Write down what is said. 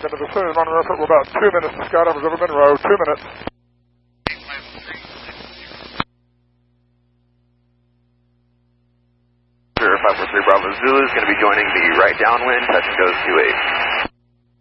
We've been to the vicinity of Monroe for about 2 minutes. Skydivers over Monroe, 2 minutes. Sure, 543 Bravo Zulu is going to be joining the right downwind, touch and goes 28.